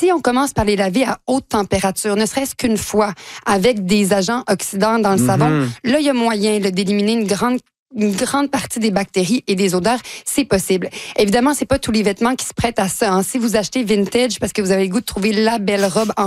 si on commence par les laver à haute température, ne serait-ce qu'une fois, avec des agents oxydants dans le savon, là, il y a moyen là, d'éliminer une grande partie des bactéries et des odeurs, c'est possible. Évidemment, c'est pas tous les vêtements qui se prêtent à ça. Hein. Si vous achetez vintage parce que vous avez le goût de trouver la belle robe en